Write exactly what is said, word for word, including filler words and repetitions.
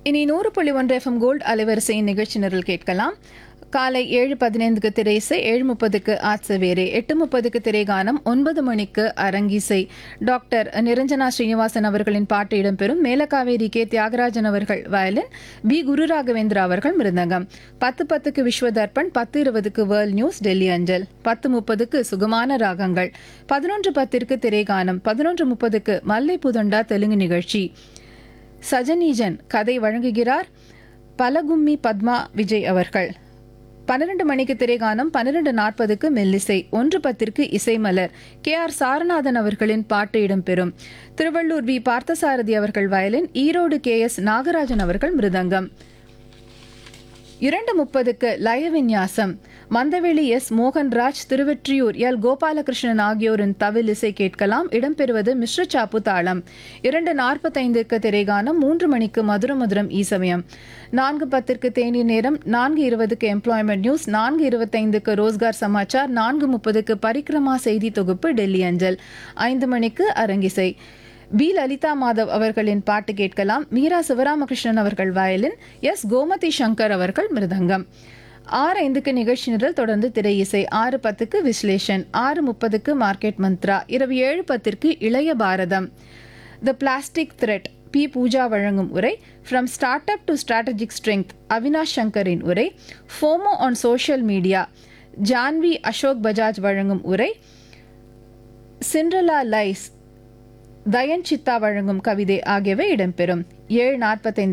இனி நூறு புள்ளி ஒன்று எஃப்எம் கோல்டு அலைவரிசையின் நிகழ்ச்சி நிரல் கேட்கலாம். காலை ஏழு பதினைந்துக்கு திரையிசை, ஏழு முப்பதுக்கு ஆட்சவேரே, எட்டு முப்பதுக்கு திரைகானம், ஒன்பது மணிக்கு அரங்கிசை. டாக்டர் நிரஞ்சனா ஸ்ரீனிவாசன் அவர்களின் பாட்டு இடம்பெறும். மேலகாவேரி கே தியாகராஜன் அவர்கள் வயலின், பி குருராகவேந்திரா அவர்கள் மிருதங்கம். பத்து பத்துக்கு விஸ்வதர்பன், பத்து இருபதுக்கு வேர்ல்ட் நியூஸ் டெல்லி அஞ்சல், பத்து முப்பதுக்கு சுகமான ராகங்கள், பதினொன்று பத்திற்கு திரைகானம், பதினொன்று முப்பதுக்கு மல்லை புதண்டா தெலுங்கு நிகழ்ச்சி. சஜனீஜன் கதை வழங்குகிறார் பலகும்மி பத்மா விஜய் அவர்கள். பன்னிரண்டு மணிக்கு திரைகானம், பன்னிரண்டு நாற்பதுக்கு மெல்லிசை, ஒன்று பத்திற்கு இசைமலர், கே ஆர் சாரநாதன் அவர்களின் பாட்டு இடம்பெறும். திருவள்ளூர் வி பார்த்தசாரதி அவர்கள் violin, Erode K S Nagarajan அவர்கள் மிருதங்கம். இரண்டு முப்பதுக்கு லயவின்யாசம், மந்தவெளி எஸ் மோகன்ராஜ், திருவெற்றியூர் எல் கோபாலகிருஷ்ணன் ஆகியோரின் தவில் இசை கேட்கலாம். இடம்பெறுவது மிஸ்ர சாப்பு தாளம். இரண்டு நாற்பத்தைந்துக்கு திரைகானம், மூன்று மணிக்கு மதுர மதுரம் ஈசமயம், நான்கு பத்திற்கு தேநீர் நேரம், நான்கு இருபதுக்கு எம்ப்ளாய்மெண்ட் நியூஸ், நான்கு இருபத்தைந்துக்கு ரோஸ்கார் சமாச்சார், நான்கு முப்பதுக்கு பரிக்ரமா செய்தி தொகுப்பு டெல்லி அஞ்சல், ஐந்து மணிக்கு அரங்கிசை. பி லலிதா மாதவ் அவர்களின் பாட்டு கேட்கலாம். மீரா சிவராமகிருஷ்ணன் அவர்கள் வயலின், எஸ் கோமதி சங்கர் அவர்கள் மிருதங்கம். ஆறு ஐந்துக்கு நிகழ்ச்சி நிரல், தொடர்ந்து திரை இசை. ஆறு பத்துக்கு விஸ்லேஷன், ஆறு முப்பதுக்கு மார்க்கெட் மந்த்ரா, இரவு ஏழு பத்திற்கு இளைய பாரதம். த பிளாஸ்டிக் த்ரெட், பி பூஜா வழங்கும் உரை. From start up to strategic strength, Avinash சங்கரின் உரை. FM on social media, Janhvi Ashok Bajaj வழங்கும் உரை. சிண்ட்ரலா லைஸ், தயன் சித்தா வழங்கும் கவிதை ஆகியவை இடம்பெறும். ஏழு நாற்பத்தைந்து